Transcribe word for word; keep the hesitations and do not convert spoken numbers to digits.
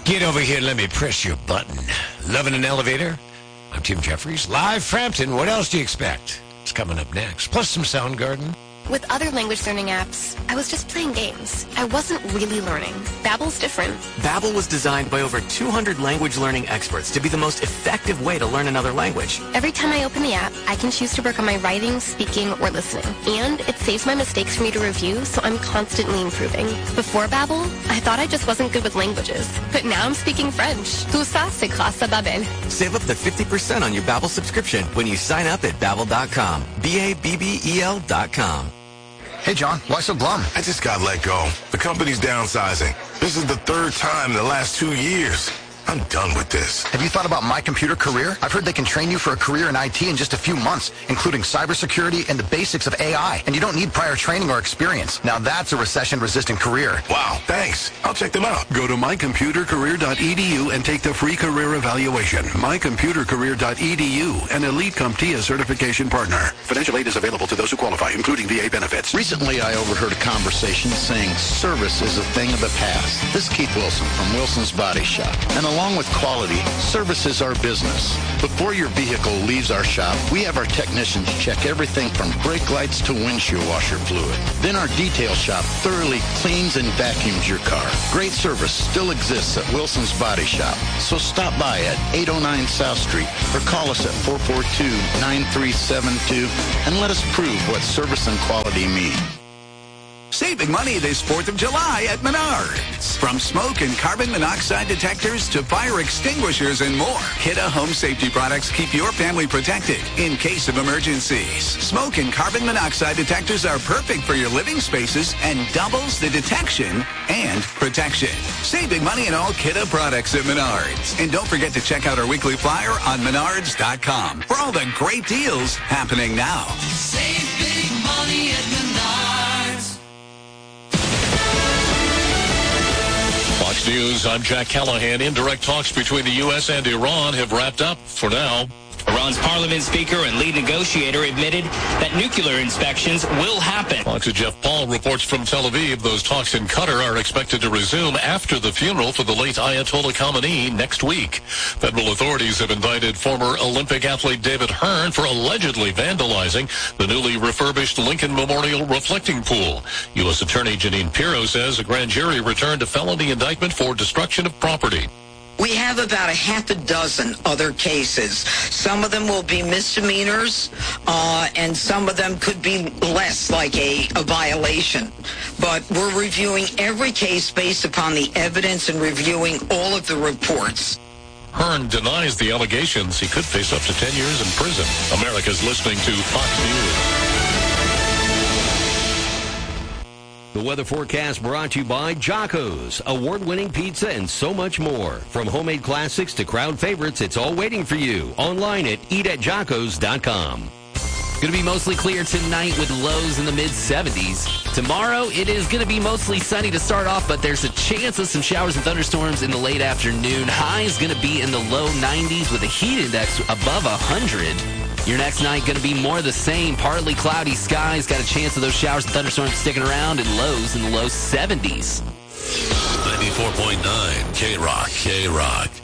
Get over here, let me press your button. Loving an elevator? I'm Tim Jeffries, live Frampton. What else do you expect? It's coming up next, plus some Soundgarden. With other language learning apps, I was just playing games. I wasn't really learning. Babbel's different. Babbel was designed by over two hundred language learning experts to be the most effective way to learn another language. Every time I open the app, I can choose to work on my writing, speaking, or listening. And it saves my mistakes for me to review, so I'm constantly improving. Before Babbel, I thought I just wasn't good with languages. But now I'm speaking French. Tout ça, c'est grâce à Babbel. Save up to fifty percent on your Babbel subscription when you sign up at Babbel dot com. B A B B E L dot com. Hey, John, why so glum? I just got let go. The company's downsizing. This is the third time in the last two years. I'm done with this. Have you thought about My Computer Career? I've heard they can train you for a career in I T in just a few months, including cybersecurity and the basics of A I. And you don't need prior training or experience. Now that's a recession-resistant career. Wow, thanks. I'll check them out. Go to my computer career dot e d u and take the free career evaluation. my computer career dot e d u, an elite CompTIA certification partner. Financial aid is available to those who qualify, including V A benefits. Recently, I overheard a conversation saying service is a thing of the past. This is Keith Wilson from Wilson's Body Shop. And along with quality, service is our business. Before your vehicle leaves our shop, we have our technicians check everything from brake lights to windshield washer fluid. Then our detail shop thoroughly cleans and vacuums your car. Great service still exists at Wilson's Body Shop. So stop by at eight oh nine South Street or call us at four four two, nine three seven two and let us prove what service and quality mean. Saving money this fourth of July at Menards. From smoke and carbon monoxide detectors to fire extinguishers and more, Kidde Home Safety products keep your family protected in case of emergencies. Smoke and carbon monoxide detectors are perfect for your living spaces and doubles the detection and protection. Saving money in all Kidde products at Menards. And don't forget to check out our weekly flyer on menards dot com for all the great deals happening now. Save big money at Menards. Fox News, I'm Jack Callahan. Indirect talks between the U S and Iran have wrapped up for now. Iran's parliament speaker and lead negotiator admitted that nuclear inspections will happen. Fox's Jeff Paul reports from Tel Aviv. Those talks in Qatar are expected to resume after the funeral for the late Ayatollah Khamenei next week. Federal authorities have indicted former Olympic athlete David Hearn for allegedly vandalizing the newly refurbished Lincoln Memorial reflecting pool. U S Attorney Janine Pirro says a grand jury returned a felony indictment for destruction of property. We have about a half a dozen other cases. Some of them will be misdemeanors, uh, and some of them could be less, like a, a violation. But we're reviewing every case based upon the evidence and reviewing all of the reports. Hearn denies the allegations. He could face up to ten years in prison. America's listening to Fox News. The weather forecast brought to you by Jocko's, award-winning pizza and so much more. From homemade classics to crowd favorites, it's all waiting for you. Online at eat at jockos dot com. Going to be mostly clear tonight with lows in the mid seventies. Tomorrow, it is going to be mostly sunny to start off, but there's a chance of some showers and thunderstorms in the late afternoon. High is going to be in the low nineties with a heat index above one hundred. Your next night going to be more of the same. Partly cloudy skies. Got a chance of those showers and thunderstorms sticking around, and lows in the low seventies. ninety-four point nine K-Rock, K-Rock.